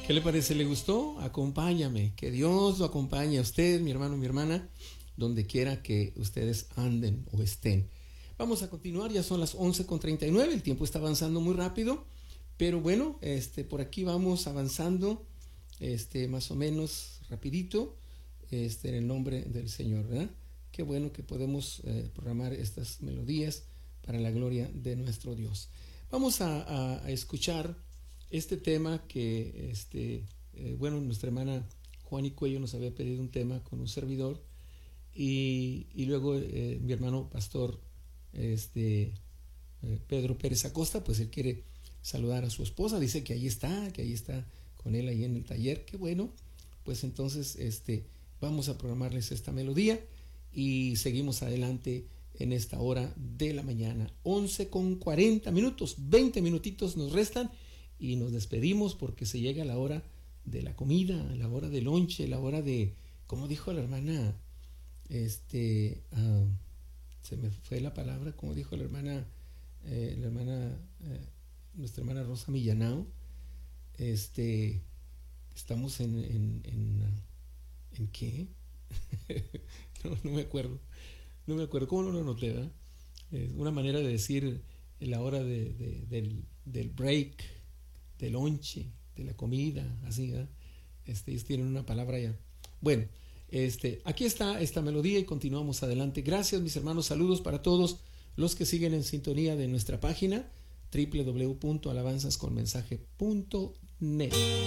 ¿Qué le parece? ¿Le gustó? Acompáñame. Que Dios lo acompañe a usted, mi hermano, mi hermana, donde quiera que ustedes anden o estén. Vamos a continuar, ya son las 11:39, el tiempo está avanzando muy rápido, pero bueno, por aquí vamos avanzando, más o menos rapidito, en el nombre del Señor, ¿verdad? Qué bueno que podemos programar estas melodías para la gloria de nuestro Dios. Vamos a escuchar este tema que, nuestra hermana Juani Cuello nos había pedido un tema con un servidor y luego mi hermano pastor Pedro Pérez Acosta, pues él quiere saludar a su esposa, dice que ahí está con él ahí en el taller. Qué bueno, pues entonces vamos a programarles esta melodía y seguimos adelante en esta hora de la mañana, 11:40, 20 minutitos nos restan y nos despedimos porque se llega la hora de la comida, la hora del lonche, la hora de, como dijo la hermana, se me fue la palabra, como dijo la hermana, nuestra hermana Rosa Millanao, estamos en ¿qué? no me acuerdo, ¿cómo no lo noté, verdad? Una manera de decir la hora del break, del lonche, de la comida, así, ¿verdad? Ellos tienen una palabra ya. Bueno, aquí está esta melodía y continuamos adelante. Gracias, mis hermanos, saludos para todos los que siguen en sintonía de nuestra página www.alabanzasconmensaje.net.